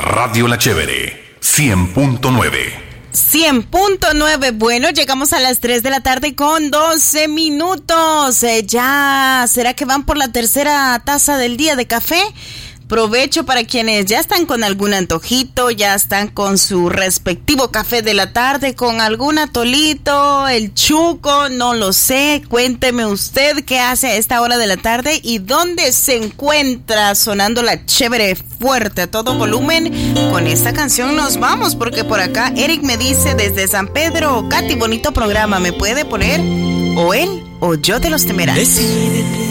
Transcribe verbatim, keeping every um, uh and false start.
Radio La Chévere, cien punto nueve. cien punto nueve. Bueno, llegamos a las tres de la tarde con doce minutos. Eh, ya, ¿será que van por la tercera taza del día de café? Provecho para quienes ya están con algún antojito, ya están con su respectivo café de la tarde, con algún atolito, el chuco, no lo sé. Cuénteme usted qué hace a esta hora de la tarde y dónde se encuentra sonando La Chévere fuerte a todo volumen. Con esta canción nos vamos, porque por acá Eric me dice desde San Pedro: Katy, bonito programa, ¿me puede poner o él o yo de los temerarios?